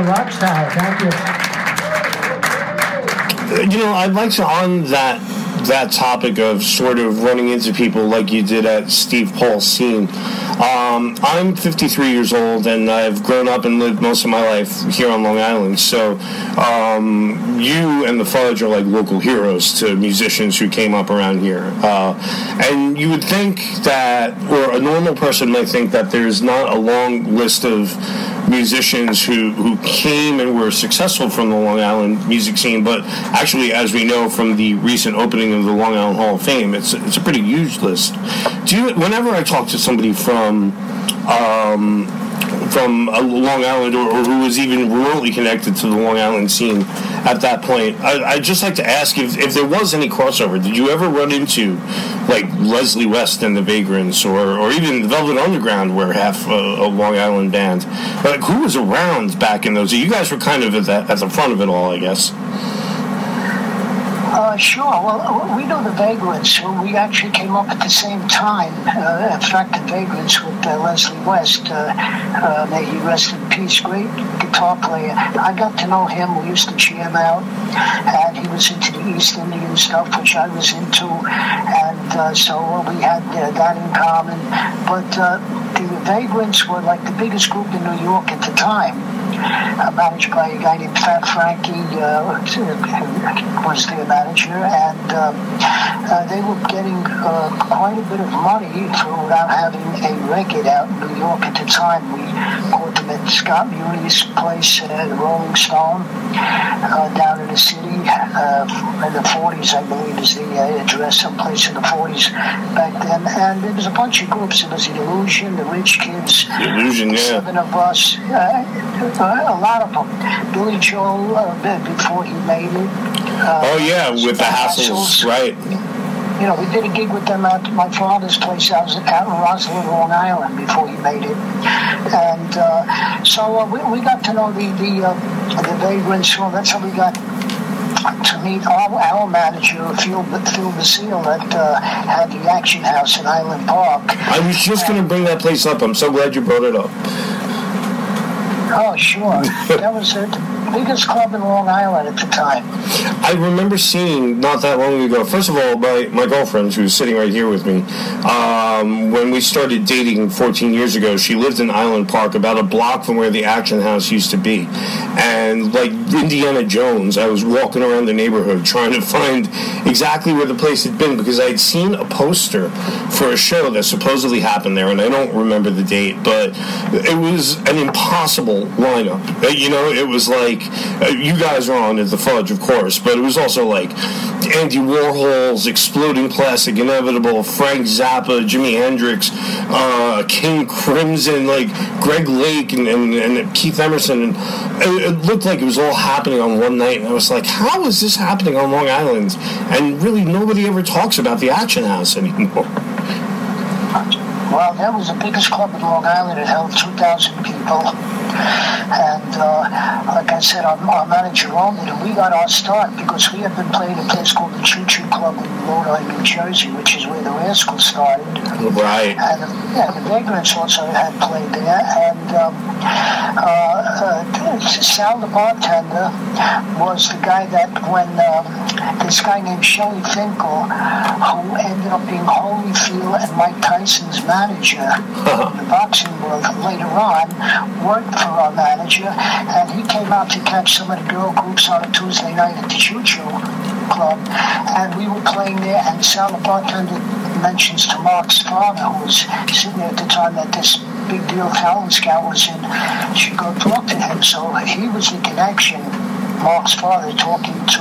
Rockstar. Thank you. I'd like to, on that topic of sort of running into people like you did at Steve Paul's scene. I'm 53 years old, and I've grown up and lived most of my life here on Long Island. So you and the Fudge are like local heroes to musicians who came up around here. And you would think that, or a normal person might think that there's not a long list of musicians who came and were successful from the Long Island music scene, but actually, as we know from the recent opening of the Long Island Hall of Fame, it's a pretty huge list. Whenever I talk to somebody from Long Island or who was even remotely connected to the Long Island scene at that point, I'd just like to ask if there was any crossover. Did you ever run into like Leslie West and the Vagrants or even Velvet Underground, where half a Long Island band? Like, who was around back in those? You guys were kind of at the front of it all, I guess. Sure. Well, we know the Vagrants. We actually came up at the same time. In fact, the Vagrants with Leslie West, may he rest in peace, great guitar player. I got to know him. We used to jam out, and he was into the East Indian stuff, which I was into, and so we had that in common. But the Vagrants were like the biggest group in New York at the time. Managed by a guy named Fat Frankie, was their manager, and they were getting quite a bit of money without having a record out in New York at the time. We caught them at Scott Muni's place, the Rolling Stone, down in the city, in the 40s, I believe is the address, someplace in the 40s back then. And there was a bunch of groups. There was the Illusion, the Rich Kids, the Illusion, yeah. 7 of us. A lot of them. Billy Joel, before he made it. With the Hassles, right. We did a gig with them at my father's place. I was out in Roslyn, Long Island, before he made it. And so we got to know the Vagrants. Well, that's how we got to meet our manager, Phil Basile, that had the Action House in Island Park. I was just going to bring that place up. I'm so glad you brought it up. Oh, sure. That was the biggest club in Long Island at the time. I remember seeing, not that long ago, first of all, my girlfriend, who's sitting right here with me, when we started dating 14 years ago, she lived in Island Park, about a block from where the Action House used to be. And like Indiana Jones, I was walking around the neighborhood trying to find exactly where the place had been, because I'd seen a poster for a show that supposedly happened there, and I don't remember the date, but it was an impossible lineup. It was like, you guys are on at the Fudge, of course, but it was also like Andy Warhol's Exploding Plastic Inevitable, Frank Zappa, Jimi Hendrix, King Crimson, like Greg Lake and Keith Emerson, and it looked like it was all happening on one night, and I was like, how is this happening on Long Island? And really nobody ever talks about the Action House anymore. Well, that was the biggest club in Long Island. It held 2,000 people. And like I said, our manager owned it, and we got our start because we had been playing a place called the Choo Choo Club in Lodi, New Jersey, which is where the Rascals started. Right. And the Vagrants also had played there. And Sal, the bartender, was the guy that when this guy named Shelley Finkel, who ended up being Holyfield and Mike Tyson's manager in the boxing world later on, worked for our manager, and he came out to catch some of the girl groups on a Tuesday night at the Choo Choo Club, and we were playing there, and Sal, the bartender, mentions to Mark's father, who was sitting there at the time that this big deal talent scout was in, should go talk to him. So he was the connection, Mark's father, talking to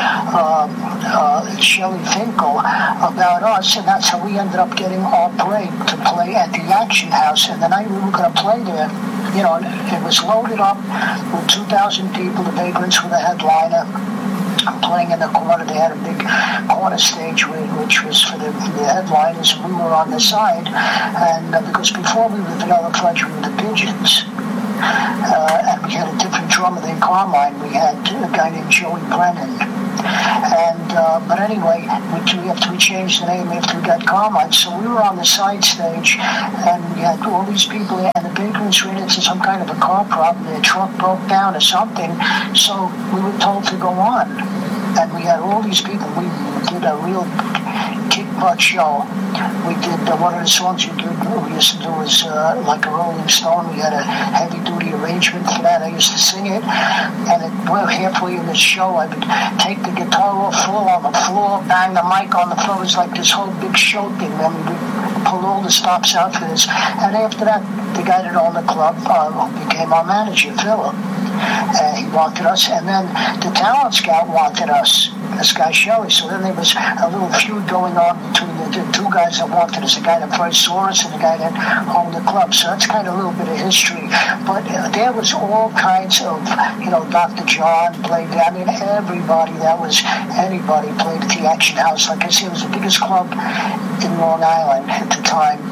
Shelley Finkel about us, and that's how we ended up getting our break to play at the Action House. And the night we were going to play there, it was loaded up with 2,000 people. The Vagrants were the headliner, playing in the corner. They had a big corner stage which was for the headliners, and we were on the side. And because before we were Vanilla Fudge, we were the Pigeons. And we had a different drummer than Carmine. We had a guy named Joey Brennan. And but anyway, we changed the name after we got Carmine. So we were on the side stage, and we had all these people there, and the vagrants ran into some kind of a car problem. Their truck broke down or something. So we were told to go on. And we had all these people. We did a real kick-butt show. We did one of the songs we used to do was like a Rolling Stone. We had a heavy-duty arrangement for that. I used to sing it. And we're halfway in the show. I would take the guitar off, fall on the floor, bang the mic on the floor. It was like this whole big show thing. Then we pulled all the stops out for this. And after that, the guy that owned the club became our manager, Philip. He wanted us, and then the talent scout wanted us, this guy Shelley. So then there was a little feud going on between the two guys that wanted us, the guy that first saw us and the guy that owned the club. So that's kind of a little bit of history. But there was all kinds of, Dr. John played there. I mean, everybody anybody played at the Action House. Like I said, it was the biggest club in Long Island at the time.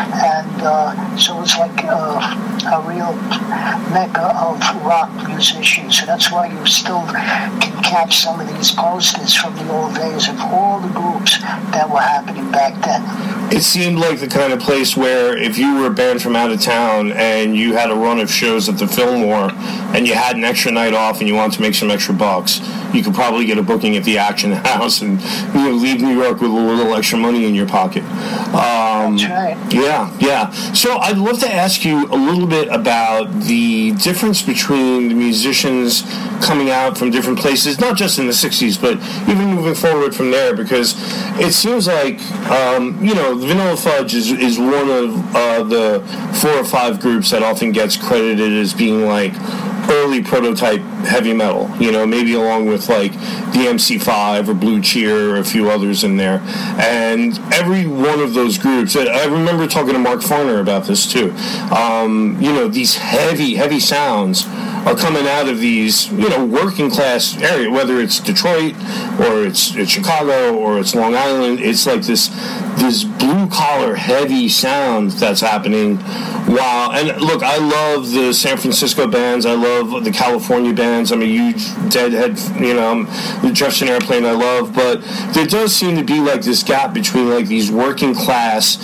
And so it's like a real mecca of rock musicians. So that's why you still can catch some of these posters from the old days of all the groups that were happening back then. It seemed like the kind of place where if you were a band from out of town and you had a run of shows at the Fillmore and you had an extra night off and you wanted to make some extra bucks, you could probably get a booking at the Action House and leave New York with a little extra money in your pocket. That's right. Yeah. So I'd love to ask you a little bit about the difference between the musicians coming out from different places, not just in the 60s, but even moving forward from there, because it seems like, Vanilla Fudge is one of the 4 or 5 groups that often gets credited as being like early prototype heavy metal, maybe along with like the MC5 or Blue Cheer or a few others in there. And every one of those groups, I remember talking to Mark Farner about this too, these heavy sounds are coming out of these, working class area, whether it's Detroit or it's Chicago or it's Long Island. It's like this blue collar heavy sound that's happening. Wow. And look, I love the San Francisco bands. I love the California bands. I'm a huge Deadhead, the Jefferson Airplane I love. But there does seem to be like this gap between like these working class,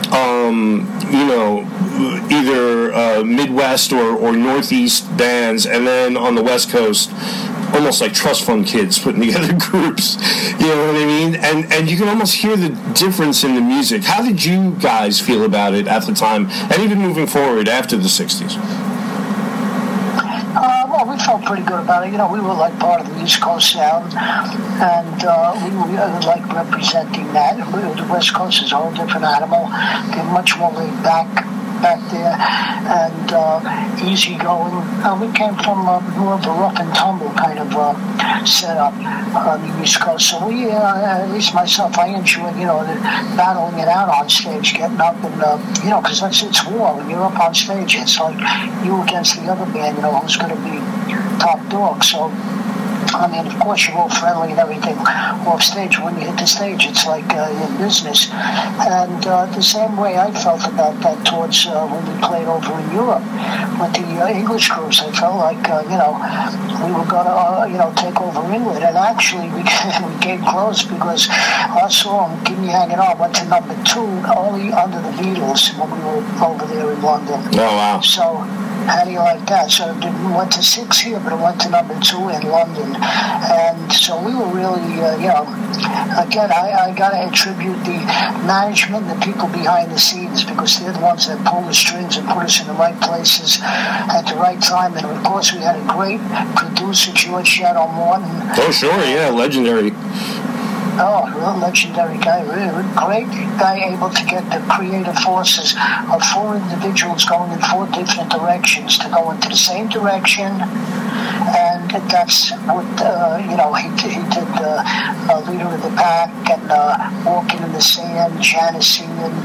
either Midwest or Northeast bands, and then on the West Coast, almost like trust fund kids putting together groups, you know what I mean? And you can almost hear the difference in the music. How did you guys feel about it at the time, and even moving forward after the 60s? Well, we felt pretty good about it. We were like part of the East Coast sound, and we like representing that. The West Coast is a whole different animal. They're much more laid back there and easygoing. We came from more of a rough and tumble kind of setup on the East Coast. So we, at least myself, I enjoyed, battling it out on stage, getting up and, because it's war. When you're up on stage, it's like you against the other band, who's going to be top dog. So, I mean, of course, you're all friendly and everything off stage. When you hit the stage, it's like in business. And the same way I felt about that towards when we played over in Europe with the English groups. I felt like, we were going to, take over England. And actually, we came close because our song, Keep Me Hanging On, went to number 2 only under the Beatles when we were over there in London. Oh, wow. So, how do you like that? So it went to 6 here, but it went to number 2 in London. And so we were really, again, I got to attribute the management and the people behind the scenes, because they're the ones that pull the strings and put us in the right places at the right time. And of course, we had a great producer, George Shadow Morton. Oh, sure, yeah, legendary. Oh, real legendary guy, really great guy, able to get the creative forces of 4 individuals going in 4 different directions to go into the same direction. And that's what, he did Leader of the Pack and Walking in the Sand, Janissie, and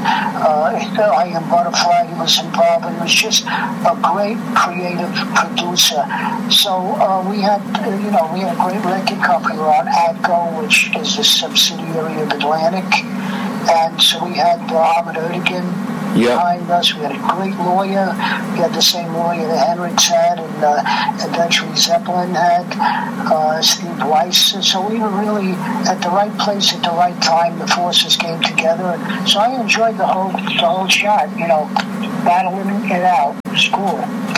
I Am Butterfly. He was involved, and he was just a great creative producer. So we had a great record company. We were on ATCO, which is a subsidiary of Atlantic. And so we had Ahmet Ertegun behind us. We had a great lawyer. We had the same lawyer that Hendrix had, and eventually Zeppelin had, Steve Weiss. So we were really at the right place at the right time. The forces came together. And so I enjoyed the whole shot, battling it out. school.